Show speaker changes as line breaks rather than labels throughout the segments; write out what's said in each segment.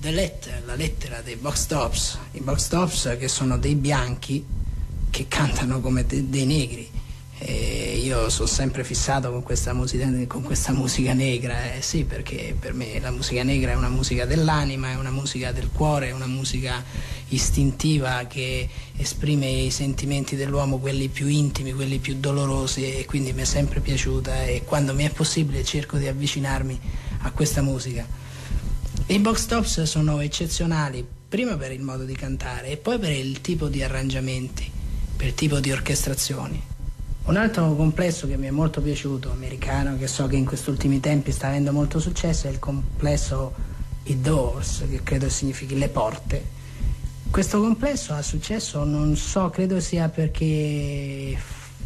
la lettera dei Box Tops, i Box Tops che sono dei bianchi che cantano come dei negri. E io sono sempre fissato con questa musica negra, sì, perché per me la musica negra è una musica dell'anima, è una musica del cuore, è una musica istintiva che esprime i sentimenti dell'uomo, quelli più intimi, quelli più dolorosi, e quindi mi è sempre piaciuta, e quando mi è possibile cerco di avvicinarmi a questa musica. I Box Tops sono eccezionali, prima per il modo di cantare e poi per il tipo di arrangiamenti, per il tipo di orchestrazioni. Un altro complesso che mi è molto piaciuto, americano, che so che in questi ultimi tempi sta avendo molto successo, è il complesso I Doors, che credo significhi le porte. Questo complesso ha successo, non so, credo sia perché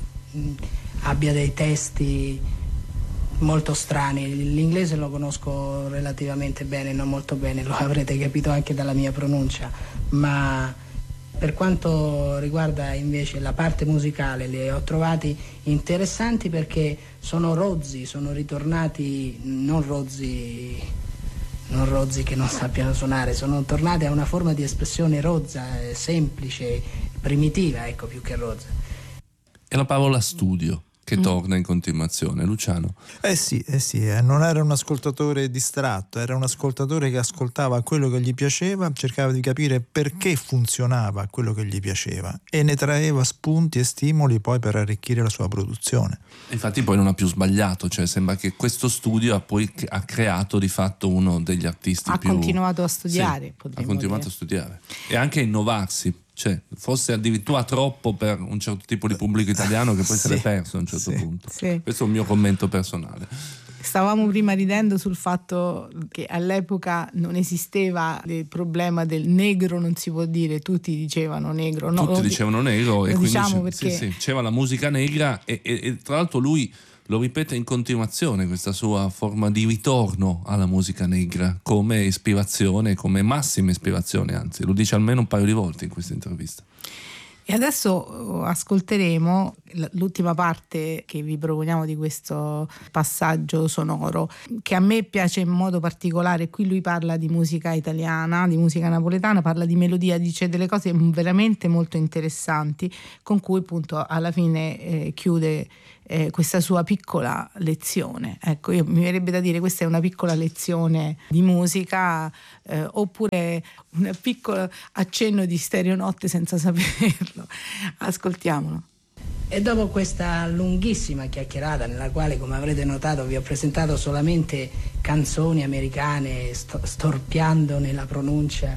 abbia dei testi molto strani. L'inglese lo conosco relativamente bene, non molto bene, lo avrete capito anche dalla mia pronuncia, ma per quanto riguarda invece la parte musicale li ho trovati interessanti perché sono rozzi, sono ritornati, non rozzi che non sappiano suonare, sono tornati a una forma di espressione rozza, semplice, primitiva, ecco, più che rozza.
E la parola studio che torna in continuazione, Luciano.
Sì, non era un ascoltatore distratto, era un ascoltatore che ascoltava quello che gli piaceva, cercava di capire perché funzionava quello che gli piaceva e ne traeva spunti e stimoli poi per arricchire la sua produzione.
Infatti poi non ha più sbagliato, cioè sembra che questo studio ha creato di fatto uno degli artisti
ha
più...
continuato a studiare,
sì, ha continuato a studiare e anche a innovarsi. Cioè, forse addirittura troppo per un certo tipo di pubblico italiano che poi se l'è perso a un certo punto. Sì. Questo è un mio commento personale.
Stavamo prima ridendo sul fatto che all'epoca non esisteva il problema del negro, non si può dire, tutti dicevano negro. No?
Tutti dicevano negro e quindi
diciamo perché...
sì, c'era la musica negra e tra l'altro lui lo ripete in continuazione, questa sua forma di ritorno alla musica negra come ispirazione, come massima ispirazione, anzi lo dice almeno un paio di volte in questa intervista.
E adesso ascolteremo l'ultima parte che vi proponiamo di questo passaggio sonoro, che a me piace in modo particolare. Qui lui parla di musica italiana, di musica napoletana, parla di melodia, dice delle cose veramente molto interessanti, con cui appunto alla fine chiude questa sua piccola lezione. Ecco, mi verrebbe da dire questa è una piccola lezione di musica, oppure un piccolo accenno di stereonotte senza saperlo. Ascoltiamolo.
E dopo questa lunghissima chiacchierata, nella quale, come avrete notato, vi ho presentato solamente canzoni americane, storpiando nella pronuncia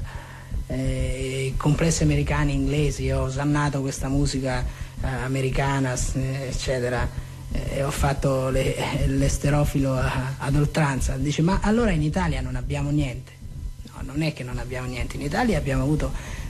complessi americani, inglesi, ho osannato questa musica americana, eccetera, e ho fatto l'esterofilo ad oltranza. Dice: ma allora in Italia non abbiamo niente? No, non è che non abbiamo niente, in Italia abbiamo avuto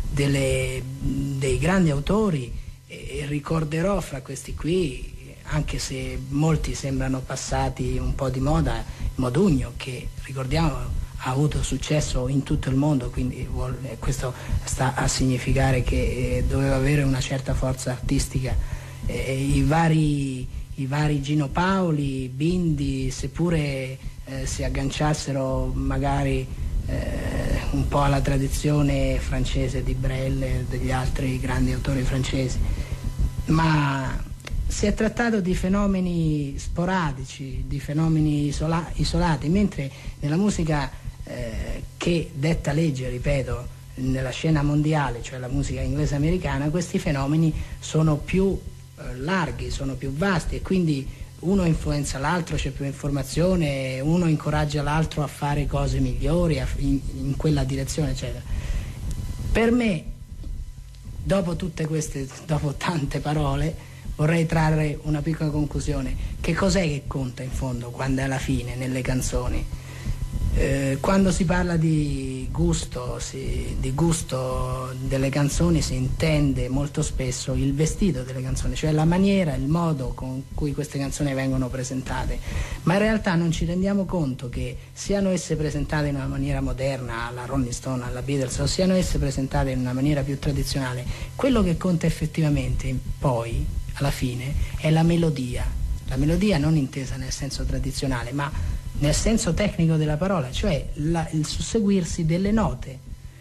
dei grandi autori, e ricorderò fra questi qui, anche se molti sembrano passati un po' di moda, Modugno, che ricordiamo ha avuto successo in tutto il mondo, quindi questo sta a significare che doveva avere una certa forza artistica. I vari Gino Paoli, Bindi, seppure si agganciassero magari un po' alla tradizione francese di Brel e degli altri grandi autori francesi, ma si è trattato di fenomeni sporadici, di fenomeni isolati, mentre nella musica che detta legge, ripeto, nella scena mondiale, cioè la musica inglese americana, questi fenomeni sono più larghi, sono più vasti, e quindi uno influenza l'altro, c'è più informazione, uno incoraggia l'altro a fare cose migliori in quella direzione, eccetera. Per me, dopo tante parole, vorrei trarre una piccola conclusione. Che cos'è che conta in fondo quando è alla fine nelle canzoni? Quando si parla di gusto delle canzoni, si intende molto spesso il vestito delle canzoni, cioè la maniera, il modo con cui queste canzoni vengono presentate, ma in realtà non ci rendiamo conto che siano esse presentate in una maniera moderna, alla Rolling Stone, alla Beatles, o siano esse presentate in una maniera più tradizionale, quello che conta effettivamente poi alla fine è la melodia non intesa nel senso tradizionale, ma nel senso tecnico della parola, cioè il susseguirsi delle note,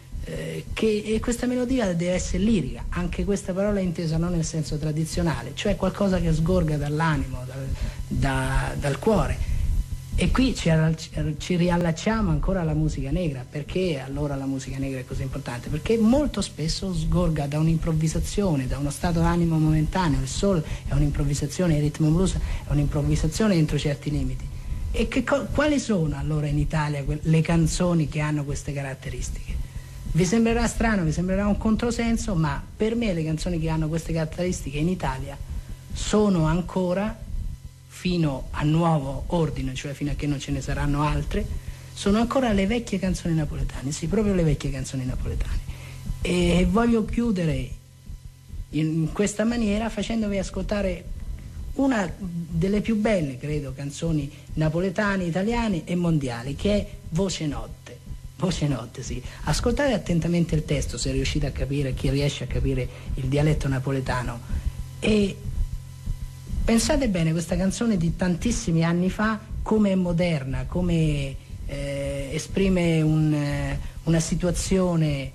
e questa melodia deve essere lirica, anche questa parola è intesa non nel senso tradizionale, cioè qualcosa che sgorga dall'animo, dal cuore. E qui ci riallacciamo ancora alla musica negra. Perché allora la musica negra è così importante? Perché molto spesso sgorga da un'improvvisazione, da uno stato d'animo momentaneo. Il soul è un'improvvisazione, il ritmo blues è un'improvvisazione entro certi limiti. E quali sono allora in Italia le canzoni che hanno queste caratteristiche? Vi sembrerà strano, vi sembrerà un controsenso, ma per me le canzoni che hanno queste caratteristiche in Italia sono ancora, fino a nuovo ordine, cioè fino a che non ce ne saranno altre, sono ancora le vecchie canzoni napoletane, sì, proprio le vecchie canzoni napoletane. E voglio chiudere in questa maniera facendovi ascoltare una delle più belle, credo, canzoni napoletane, italiane e mondiali, che è Voce Notte. Voce Notte, sì. Ascoltate attentamente il testo, se riuscite a capire, chi riesce a capire il dialetto napoletano, e pensate bene, questa canzone di tantissimi anni fa, come è moderna, come esprime una situazione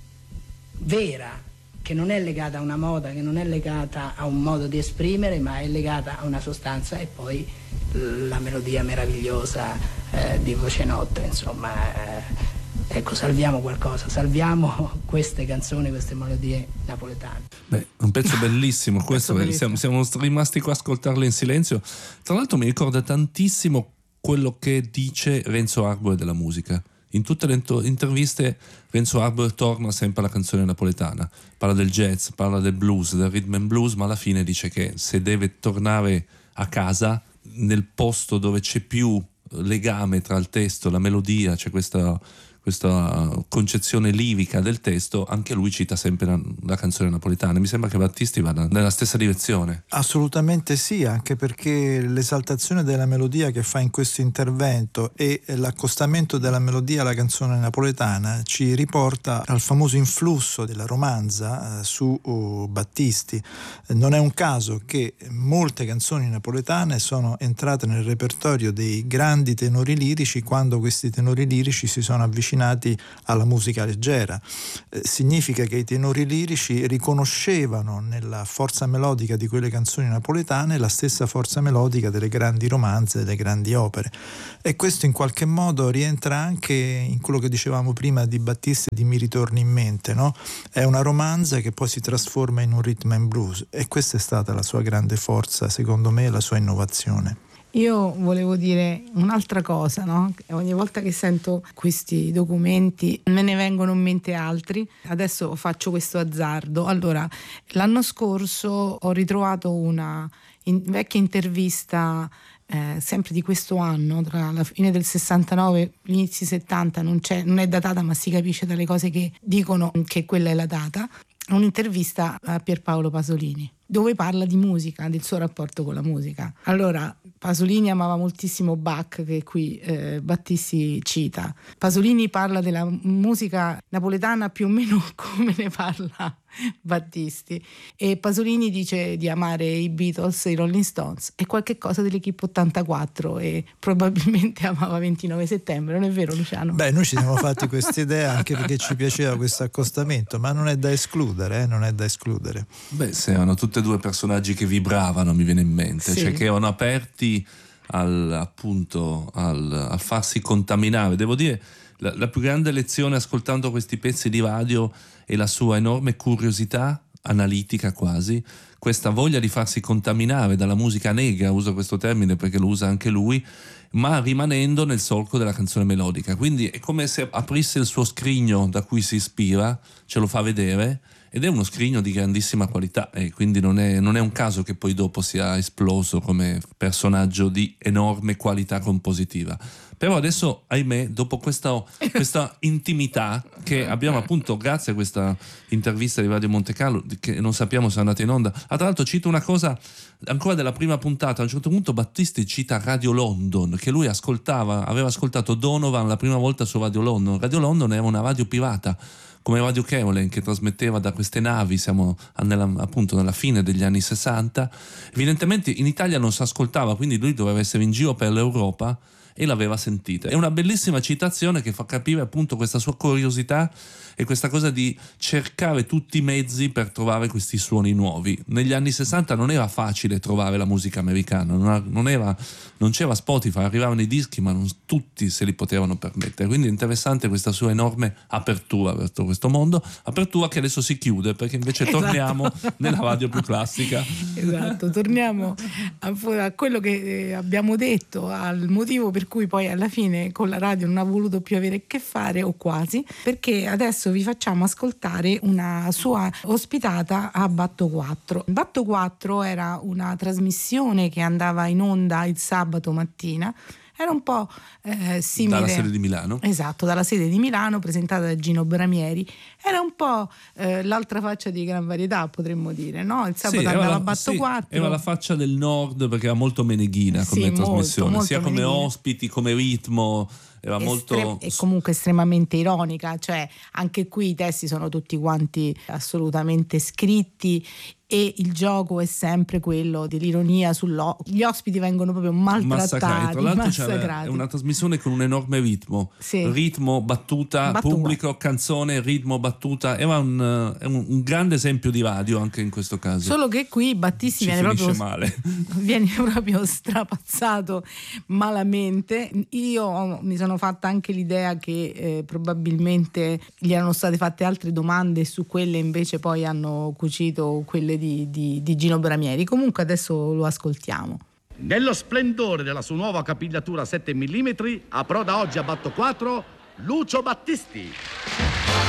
vera, che non è legata a una moda, che non è legata a un modo di esprimere, ma è legata a una sostanza, e poi la melodia meravigliosa di Voce Notte, insomma. Ecco, salviamo qualcosa, salviamo queste canzoni, queste melodie napoletane.
Beh, un pezzo bellissimo questo, siamo rimasti qua a ascoltarlo in silenzio. Tra l'altro mi ricorda tantissimo quello che dice Renzo Arbore della musica. In tutte le interviste Renzo Arbore torna sempre alla canzone napoletana, parla del jazz, parla del blues, del rhythm and blues, ma alla fine dice che se deve tornare a casa, nel posto dove c'è più legame tra il testo e la melodia, c'è questa concezione lirica del testo, anche lui cita sempre la canzone napoletana. Mi sembra che Battisti vada nella stessa direzione.
Assolutamente sì, anche perché l'esaltazione della melodia che fa in questo intervento e l'accostamento della melodia alla canzone napoletana ci riporta al famoso influsso della romanza su Battisti. Non è un caso che molte canzoni napoletane sono entrate nel repertorio dei grandi tenori lirici quando questi tenori lirici si sono avvicinati alla musica leggera. Significa che i tenori lirici riconoscevano nella forza melodica di quelle canzoni napoletane la stessa forza melodica delle grandi romanze, delle grandi opere, e questo in qualche modo rientra anche in quello che dicevamo prima di Battisti e di Mi ritorni in mente, no? È una romanza che poi si trasforma in un rhythm and blues, e questa è stata la sua grande forza, secondo me, la sua innovazione.
Io volevo dire un'altra cosa, no? Ogni volta che sento questi documenti me ne vengono in mente altri. Adesso faccio questo azzardo. Allora, l'anno scorso ho ritrovato una vecchia intervista sempre di questo anno, tra la fine del 69 e gli inizi 70, non è datata, ma si capisce dalle cose che dicono che quella è la data. Un'intervista a Pierpaolo Pasolini, dove parla di musica, del suo rapporto con la musica. Allora, Pasolini amava moltissimo Bach, che qui Battisti cita. Pasolini parla della musica napoletana più o meno come ne parla Battisti, e Pasolini dice di amare i Beatles, i Rolling Stones e qualche cosa dell'Equipe 84, e probabilmente amava 29 settembre, non è vero, Luciano?
Beh, noi ci siamo fatti questa idea anche perché ci piaceva questo accostamento, ma non è da escludere, non è da escludere.
Beh, se erano tutti e due personaggi che vibravano, mi viene in mente,
sì,
cioè che erano aperti a farsi contaminare. Devo dire, la più grande lezione ascoltando questi pezzi di radio è la sua enorme curiosità analitica, quasi questa voglia di farsi contaminare dalla musica negra, uso questo termine perché lo usa anche lui, ma rimanendo nel solco della canzone melodica. Quindi è come se aprisse il suo scrigno da cui si ispira, ce lo fa vedere, ed è uno scrigno di grandissima qualità, e quindi non è un caso che poi dopo sia esploso come personaggio di enorme qualità compositiva. Però adesso, ahimè, dopo questa intimità che abbiamo appunto grazie a questa intervista di Radio Monte Carlo, che non sappiamo se è andata in onda. Tra l'altro cito una cosa ancora della prima puntata. A un certo punto Battisti cita Radio London, che lui aveva ascoltato Donovan la prima volta su Radio London. Radio London era una radio pirata, come Radio Caroline, che trasmetteva da queste navi. Siamo appunto nella fine degli anni 60. Evidentemente in Italia non si ascoltava, quindi lui doveva essere in giro per l'Europa e l'aveva sentita. È una bellissima citazione che fa capire appunto questa sua curiosità e questa cosa di cercare tutti i mezzi per trovare questi suoni nuovi. Negli anni 60 non era facile trovare la musica americana, non c'era Spotify, arrivavano i dischi ma non tutti se li potevano permettere, quindi è interessante questa sua enorme apertura verso questo mondo, apertura che adesso si chiude perché invece torniamo nella radio più classica.
Esatto, torniamo a quello che abbiamo detto, al motivo per cui poi alla fine con la radio non ha voluto più avere a che fare, o quasi, perché adesso vi facciamo ascoltare una sua ospitata a Batto 4. Batto 4 era una trasmissione che andava in onda il sabato mattina. Era un po' simile.
Dalla sede di Milano.
Esatto, dalla sede di Milano, presentata da Gino Bramieri. Era un po' l'altra faccia di Gran Varietà, potremmo dire, no? Il sabato andava a Batto 4.
Era la faccia del nord perché era molto meneghina come trasmissione, molto sia come ospiti, come ritmo. Era molto
e comunque estremamente ironica, cioè anche qui i testi sono tutti quanti assolutamente scritti e il gioco è sempre quello dell'ironia gli ospiti vengono proprio maltrattati,
tra l'altro è una trasmissione con un enorme ritmo, ritmo, battuta, pubblico, canzone, ritmo, battuta. Era un grande esempio di radio anche in questo caso,
solo che qui Battisti viene proprio strapazzato malamente. Io mi sono fatta anche l'idea che probabilmente gli erano state fatte altre domande, su quelle invece poi hanno cucito quelle di Gino Bramieri. Comunque adesso lo ascoltiamo.
Nello splendore della sua nuova capigliatura 7 mm approda oggi a Batto 4 Lucio Battisti.